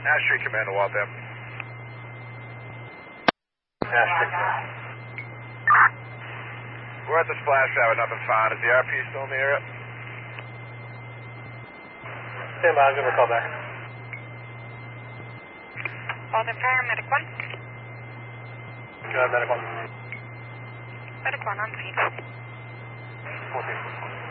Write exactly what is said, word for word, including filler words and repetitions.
Ash Street Command to Waltham. Ash Street Command. We're at the splash pad with nothing found. Is the R P still in the area? Stand by, I'll give her a call back. Waltham Fire, Medic one. Go ahead, Medic one. Medic one on scene. fourteen.